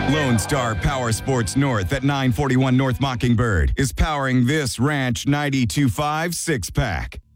Lone Star Power Sports North at 941 North Mockingbird is powering this Ranch 92.5 six-pack.